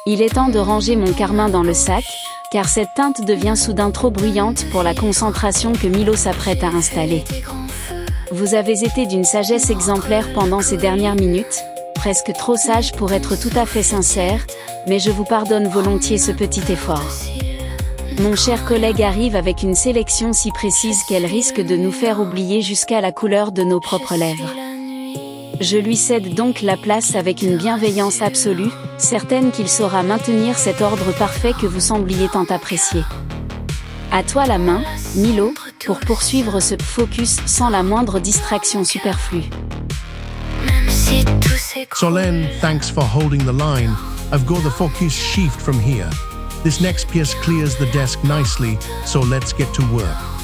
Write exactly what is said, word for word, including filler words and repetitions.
Il est temps de ranger mon carmin dans le sac, car cette teinte devient soudain trop bruyante pour la concentration que Milo s'apprête à installer. Vous avez été d'une sagesse exemplaire pendant ces dernières minutes, presque trop sage pour être tout à fait sincère, mais je vous pardonne volontiers ce petit effort. Mon cher collègue arrive avec une sélection si précise qu'elle risque de nous faire oublier jusqu'à la couleur de nos propres lèvres. Je lui cède donc la place avec une bienveillance absolue, certaine qu'il saura maintenir cet ordre parfait que vous sembliez tant apprécier. À toi la main, Milo, pour poursuivre ce focus sans la moindre distraction superflue. Solène, thanks for holding the line. I've got the focus shift from here. This next piece clears the desk nicely, so let's get to work.